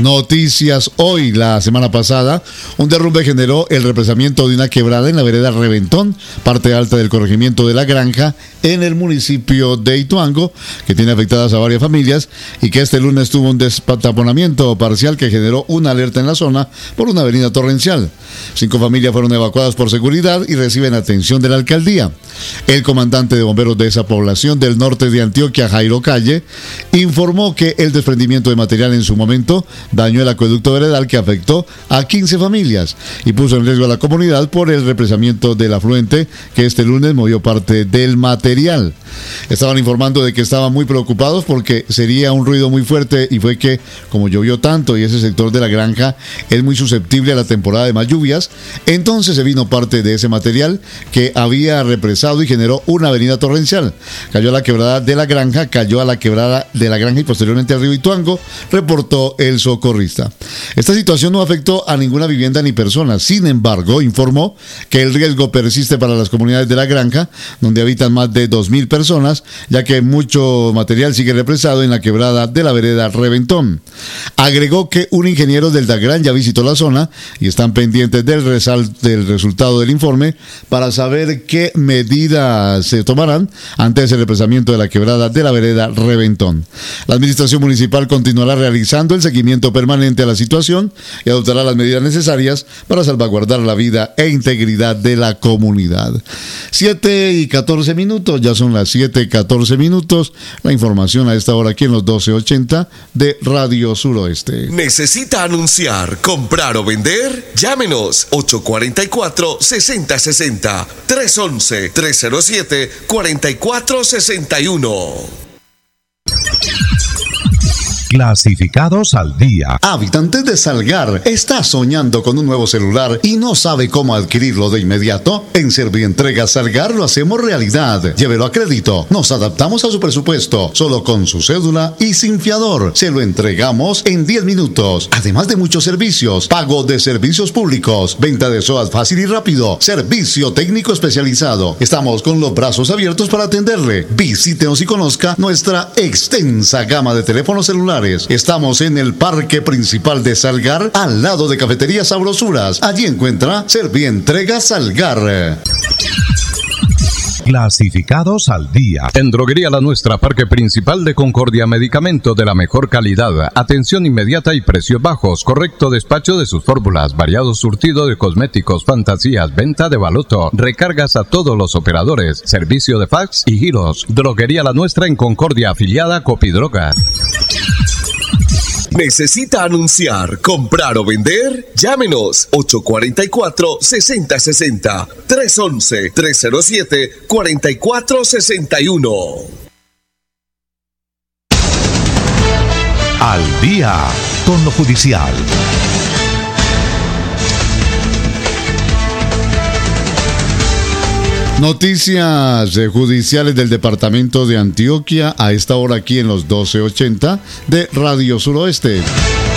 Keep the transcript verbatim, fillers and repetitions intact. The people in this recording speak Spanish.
Noticias hoy. La semana pasada, un derrumbe generó el represamiento de una quebrada en la vereda Reventón, parte alta del corregimiento de La Granja, en el municipio de Ituango, que tiene afectadas a varias familias y que este lunes tuvo un destaponamiento parcial que generó una alerta en la zona por una avenida torrencial. Cinco familias fueron evacuadas por seguridad y reciben atención de la alcaldía. El comandante de bomberos de esa población del norte de Antioquia, Jairo Calle, informó que el desprendimiento de material en su momento dañó el acueducto veredal que afectó a quince familias y puso en riesgo a la comunidad por el represamiento del afluente que este lunes movió parte del material. Estaban informando de que estaban muy preocupados porque sería un ruido muy fuerte, y fue que, como llovió tanto y ese sector de La Granja es muy susceptible a la temporada de más lluvias, entonces se vino parte de ese material que había represado y generó una avenida torrencial. Cayó a la quebrada de La Granja, cayó a la quebrada de La Granja y posteriormente al río Ituango, reportó el socorrista. Esta situación no afectó a ninguna vivienda ni persona. Sin embargo, informó que el riesgo persiste para las comunidades de La Granja, donde habitan más de dos mil personas, ya que mucho material sigue represado en la quebrada de la vereda Reventón. Agregó que un ingeniero del DAGRAN ya visitó la zona y están pendientes del, resal- del resultado del informe para saber qué medidas se tomarán ante ese represamiento de la quebrada de la vereda Reventón. La administración municipal continuará realizando el seguimiento permanente a la situación y adoptará las medidas necesarias para salvaguardar la vida e integridad de la comunidad. siete y catorce minutos, ya son las siete y catorce minutos. La información a esta hora aquí en los doce ochenta de Radio Suroeste. ¿Necesita anunciar, comprar o vender? Llámenos ocho cuatro cuatro, seis cero seis cero, tres uno uno, tres cero siete, cuatro cuatro seis uno. Clasificados al día. Habitante de Salgar, ¿está soñando con un nuevo celular y no sabe cómo adquirirlo de inmediato? En Servientrega Salgar lo hacemos realidad. Llévelo a crédito. Nos adaptamos a su presupuesto, solo con su cédula y sin fiador. Se lo entregamos en diez minutos. Además de muchos servicios: pago de servicios públicos, venta de SOAT fácil y rápido, servicio técnico especializado. Estamos con los brazos abiertos para atenderle. Visítenos y conozca nuestra extensa gama de teléfonos celulares. Estamos en el parque principal de Salgar, al lado de Cafetería Sabrosuras. Allí encuentra Servientrega Salgar. Clasificados al día. En Droguería La Nuestra, Parque Principal de Concordia, medicamento de la mejor calidad, atención inmediata y precios bajos, correcto despacho de sus fórmulas, variado surtido de cosméticos, fantasías, venta de baloto, recargas a todos los operadores, servicio de fax y giros. Droguería La Nuestra en Concordia, afiliada a Copidroga. ¿Necesita anunciar, comprar o vender? Llámenos ocho cuatro cuatro, seis cero seis cero, tres uno uno, tres cero siete, cuatro cuatro seis uno. Al día con lo judicial. Noticias eh, judiciales del departamento de Antioquia a esta hora aquí en los doce ochenta de Radio Suroeste.